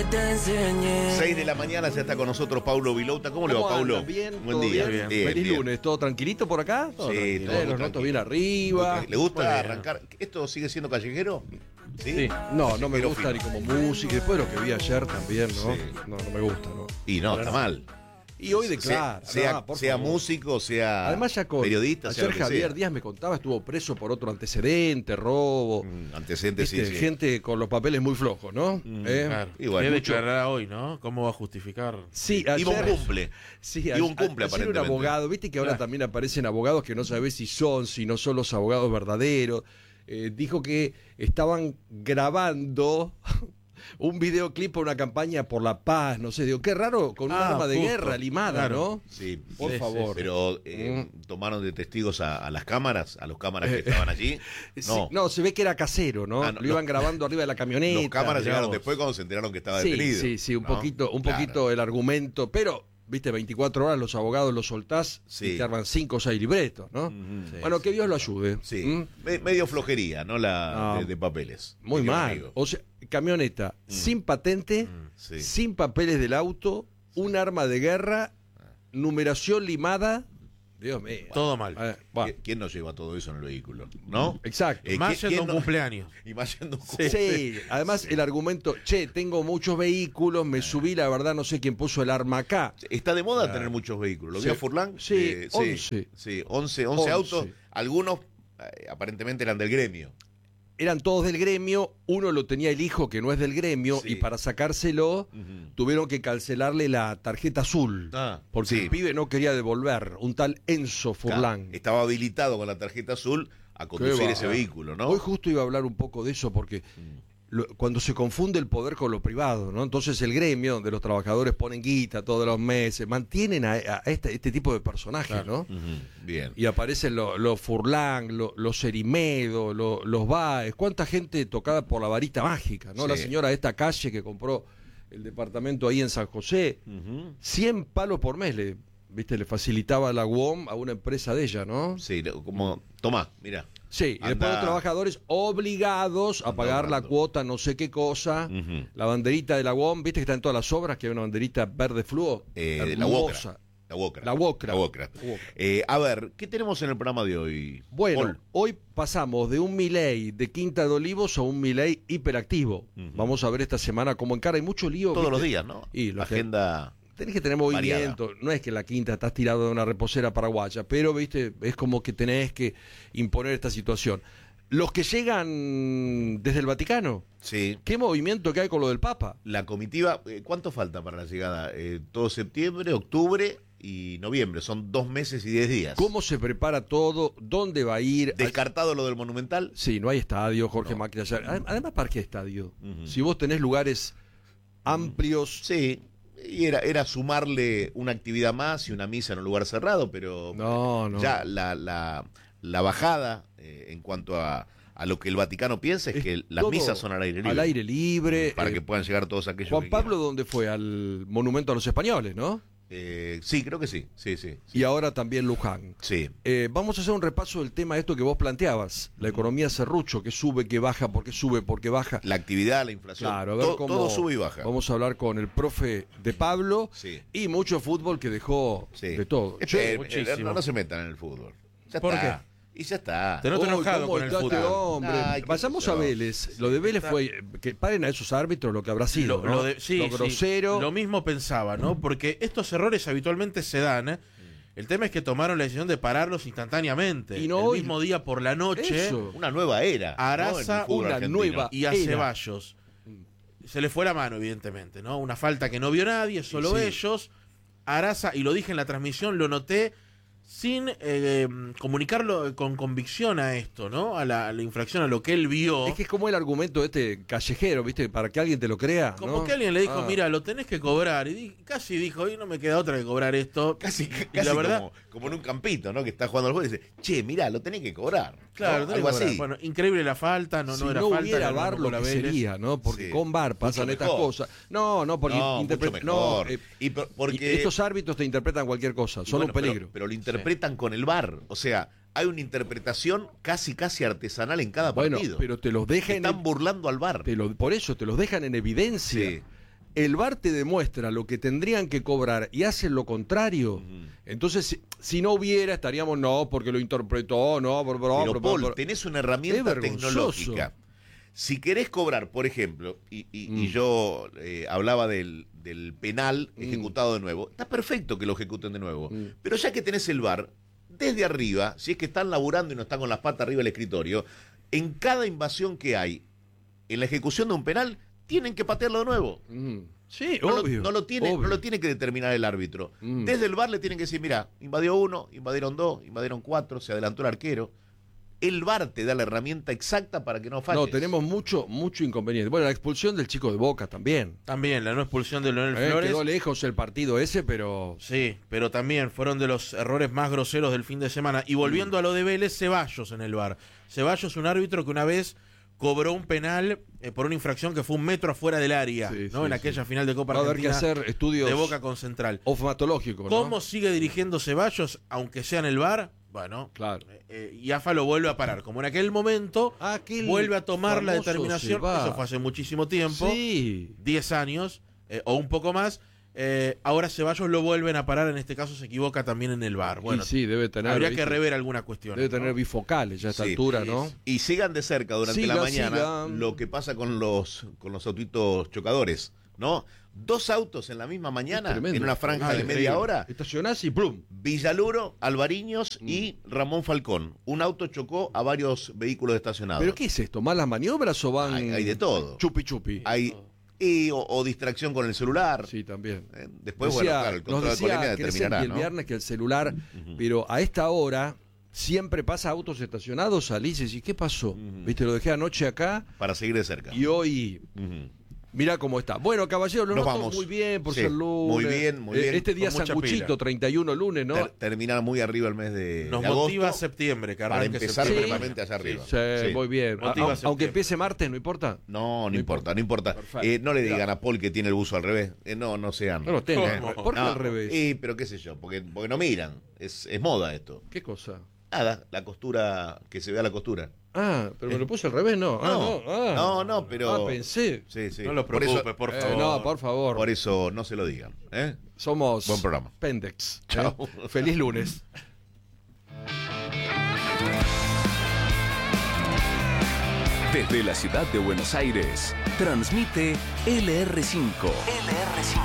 que te enseñé. 6 de la mañana ya está con nosotros Paulo Vilouta. ¿Cómo le va, Paulo? Andan? Bien, buen ¿todo día. bien? Bien, Feliz bien. lunes, ¿todo tranquilito por acá? Sí, tranquilo, todo muy los notos tranquilo. bien arriba. ¿Le gusta arrancar? ¿Esto sigue siendo callejero? Sí. No me Callejero gusta fino. ni como música. Después de lo que vi ayer también, ¿no? Sí. No me gusta, ¿no? Y no, está mal. Y hoy declara. Sea por sea favor. músico, sea Además ya con periodista, sea ayer lo que Javier sea. Díaz me contaba, estuvo preso por otro antecedente, robo. Antecedentes, Viste, sí. gente con los papeles muy flojos, ¿no? Claro. Igual, ¿Qué mucho. declarará hoy, no? ¿Cómo va a justificar? Sí, Iba un cumple. Sí, Iba un cumple, ayer un aparentemente. abogado, viste que ahora también aparecen abogados que no sabés si no son los abogados verdaderos. Dijo que estaban grabando un videoclip para una campaña por la paz, no sé, digo, qué raro, con un arma de justo, guerra limada, claro. ¿no? Sí, Por sí, favor. Pero tomaron de testigos a las cámaras, a los cámaras que estaban allí. Sí, no, se ve que era casero, ¿no? Ah, no, Lo iban grabando arriba de la camioneta. Los cámaras Mirá llegaron vos. después cuando se enteraron que estaba Sí, detenido. sí, un ¿no? poquito Claro. el argumento, pero viste, 24 horas los abogados los soltás Sí. y te arman 5 o 6 libretos, ¿no? Sí, bueno, que Dios lo ayude. Sí, ¿Mm? medio flojería, ¿no? La No. de papeles. Muy Medio mal. amigo. O sea, camioneta sin patente, Sí. sin papeles del auto, un arma de guerra, numeración limada. Dios mío. Todo mal. Bueno, ¿Quién no lleva todo eso en el vehículo? ¿No? exacto. Más ¿quién yendo a un no- cumpleaños. Y más yendo a un Sí, cumpleaños. además el argumento, tengo muchos vehículos, me subí, la verdad no sé quién puso el arma acá. Está de moda tener muchos vehículos. ¿Lo Sí. vio Furlan? Sí, 11. Sí, 11 autos. Algunos aparentemente eran del gremio. Eran todos del gremio, uno lo tenía el hijo que no es del gremio Sí. y para sacárselo tuvieron que cancelarle la tarjeta azul porque sí. el pibe no quería devolver, un tal Enzo Furlan. Estaba habilitado con la tarjeta azul a conducir Qué ese va. vehículo, ¿no? Hoy justo iba a hablar un poco de eso porque cuando se confunde el poder con lo privado, ¿no? Entonces el gremio donde los trabajadores ponen guita todos los meses, mantienen a este tipo de personajes, ¿no? Bien. Y aparecen los Furlan, los Cerimedo, los Baez, cuánta gente tocada por la varita mágica, ¿no? Sí. La señora de esta calle que compró el departamento ahí en San José, 100 palos por mes le facilitaba la UOM a una empresa de ella, ¿no? Sí, como, tomá, mira. Sí, y después los trabajadores obligados a pagar la cuota, no sé qué cosa, la banderita de la UOM, viste que está en todas las obras, que hay una banderita verde fluo, La hermosa. Wokra. La Wokra. A ver, ¿qué tenemos en el programa de hoy? Bueno, Paul? hoy pasamos de un Milei de Quinta de Olivos a un Milei hiperactivo. Vamos a ver esta semana cómo encara. Hay mucho lío. Todos ¿viste? los días, ¿no? Y lo Agenda. Tenés que tener movimiento. No es que la Quinta estás tirado de una reposera paraguaya, pero viste, es como que tenés que imponer esta situación. Los que llegan desde el Vaticano, Sí. ¿qué movimiento que hay con lo del Papa? La comitiva, ¿cuánto falta para la llegada? Todo septiembre, octubre y noviembre. Son 2 meses y 10 días. ¿Cómo se prepara todo? ¿Dónde va a ir? ¿Descartado lo del Monumental? Sí, no hay estadio, Jorge Macri. Además, ¿para qué estadio? Si vos tenés lugares amplios. Sí. Y era sumarle una actividad más y una misa en un lugar cerrado, pero No. ya la bajada en cuanto a lo que el Vaticano piensa es que las todo misas son al aire libre. Al aire libre. Para que puedan llegar todos aquellos Juan que Pablo, ¿dónde fue? Al monumento a los españoles, ¿no? sí, creo que sí. Sí. Y ahora también Luján. Sí. Vamos a hacer un repaso del tema de esto que vos planteabas, la economía serrucho, que sube, que baja, porque sube, porque baja. La actividad, la inflación, Claro, a ver cómo todo sube y baja. Vamos a hablar con el profe de Pablo Sí. y mucho fútbol que dejó Sí. de todo. muchísimo. no se metan en el fútbol. Ya ¿Por está. Y ya está. Te noto Uy, enojado cómo con el está este fútbol. hombre. Ay, qué Vayamos sé a yo. Vélez. Lo de Vélez fue que paren a esos árbitros lo que habrá sido, ¿no? Sí, lo grosero. lo mismo pensaba, ¿no? Porque estos errores habitualmente se dan, ¿eh? El tema es que tomaron la decisión de pararlos instantáneamente. Y no el hoy- mismo día por la noche. Eso. Una nueva era. A ¿no? Araza, En el fútbol una argentino. nueva- Y a Era. Ceballos. Se le fue la mano, evidentemente, ¿no? Una falta que no vio nadie, solo Sí. ellos. Araza, y lo dije en la transmisión, lo noté sin comunicarlo con convicción a esto, ¿no? A la infracción, a lo que él vio. Es que es como el argumento este callejero, ¿viste? Para que alguien te lo crea. Como ¿no? que alguien le dijo, Ah. mira, lo tenés que cobrar. Y casi dijo, y no me queda otra que cobrar esto. Casi Y la verdad, como en un campito, ¿no? Que está jugando al juego y dice, che, mirá, lo tenés que cobrar. claro, ¿no? tenés Algo que cobrar. así. Bueno, increíble la falta, no Si era no falta. hubiera la VAR, ganó lo con que la Vélez. sería, ¿no? Porque Sí. con VAR pasan Mucho estas mejor. cosas. No, porque Mucho mejor. Porque estos árbitros te interpretan cualquier cosa, son bueno, un peligro. Pero lo interpretan con el VAR. O sea, hay una interpretación casi artesanal en cada Bueno, partido. pero te los dejan Están burlando al VAR. por eso te los dejan en evidencia. Sí. el VAR te demuestra lo que tendrían que cobrar y hacen lo contrario, entonces si no hubiera estaríamos porque lo interpretó, Pero Paul, tenés una herramienta Es vergonzoso. tecnológica. Si querés cobrar, por ejemplo, y yo hablaba del penal ejecutado de nuevo, está perfecto que lo ejecuten de nuevo, pero ya que tenés el VAR, desde arriba, si es que están laburando y no están con las patas arriba del escritorio, en cada invasión que hay en la ejecución de un penal, tienen que patearlo de nuevo. Sí, No obvio. lo tiene que determinar el árbitro. Desde el VAR le tienen que decir, mira, invadió 1, invadieron 2, invadieron 4, se adelantó el arquero. El VAR te da la herramienta exacta para que no falles. No, tenemos mucho inconveniente. Bueno, la expulsión del chico de Boca también. También la no expulsión de Leonel Flores. Quedó lejos el partido ese, pero... Sí, pero también fueron de los errores más groseros del fin de semana. Y volviendo a lo de Vélez, Ceballos en el VAR. Ceballos, un árbitro que una vez cobró un penal por una infracción que fue 1 metro afuera del área, ¿no? En aquella final de Copa Va a haber Argentina que hacer estudios de Boca con Central. oftalmológicos, ¿no? ¿Cómo sigue dirigiendo Ceballos, aunque sea en el VAR? Bueno, Claro. y AFA lo vuelve a parar. Como en aquel momento, vuelve a tomar la determinación. Eso fue hace muchísimo tiempo, Sí. 10 años o un poco más. Ahora Ceballos lo vuelven a parar, en este caso se equivoca también en el VAR. Bueno, Y sí, debe tener... habría ¿viste? que rever alguna cuestión. Debe tener bifocales ya a esta altura, ¿no? Y sigan de cerca durante la mañana Sigan. lo que pasa con los autitos chocadores, ¿no? 2 autos en la misma mañana, Tremendo. en una franja de Increíble. media hora. Estacionás y ¡plum! Villaluro, Alvariños y Ramón Falcón. Un auto chocó a varios vehículos estacionados. ¿Pero qué es esto? ¿Malas maniobras o van...? Hay de todo. Chupi chupi. Hay o distracción con el celular. Sí, también. Después, bueno, claro, el nos control de decía polémica Crescenti determinará, el ¿no? viernes que el celular, pero a esta hora siempre pasa autos estacionados, salís y decís, ¿qué pasó? Viste, lo dejé anoche acá Para seguir de cerca. y hoy... Mirá cómo está. Bueno, caballeros, lo Nos noto vamos. muy bien por Sí, ser lunes. muy bien, muy bien. Este día Con mucha sanguchito, pila. 31 lunes, ¿no? Terminar muy arriba el mes de Nos agosto, motiva septiembre, que para arranque empezar septiembre. permanente allá arriba. Sí, Sí. muy bien. Motiva Aunque septiembre. empiece martes, ¿no importa? No importa. Perfecto. No le digan a Paul que tiene el buzo al revés. No sean. No lo tengo. ¿Cómo? ¿Por qué No, al revés? pero qué sé yo, porque no miran. Es moda esto. ¿Qué cosa? Nada, la costura, que se vea la costura. Pero me lo puse al revés, ¿no? No, pero... Pensé. Sí. No lo Por preocupes, eso, por favor. No, por favor. por eso no se lo digan. Somos Buen programa. Pendex. Chao. Feliz lunes. Desde la ciudad de Buenos Aires, transmite LR5.